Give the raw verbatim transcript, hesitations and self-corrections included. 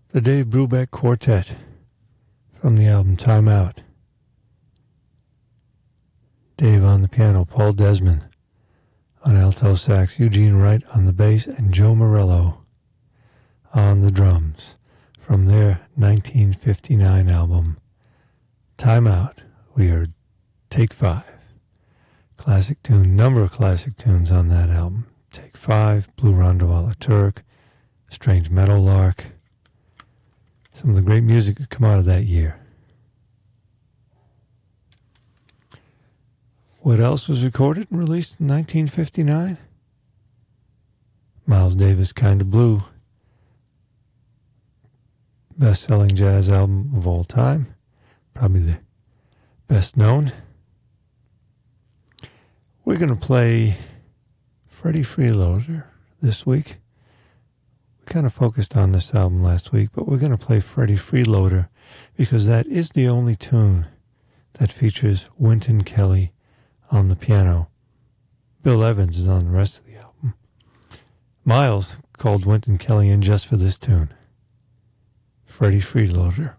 The Dave Brubeck Quartet from the album Time Out. Dave on the piano, Paul Desmond on alto sax, Eugene Wright on the bass, and Joe Morello on the drums from their nineteen fifty-nine album Time Out. We are Take Five. Classic tune, number of classic tunes on that album. Take Five, Blue Rondo a la Turk, Strange Meadow Lark. Some of the great music that come out of that year. What else was recorded and released in nineteen fifty-nine? Miles Davis' Kinda Blue. Best-selling jazz album of all time. Probably the best known. We're going to play Freddie Freeloader this week. We kind of focused on this album last week, but we're going to play Freddie Freeloader because that is the only tune that features Wynton Kelly on the piano. Bill Evans is on the rest of the album. Miles called Wynton Kelly in just for this tune. Freddie Freeloader.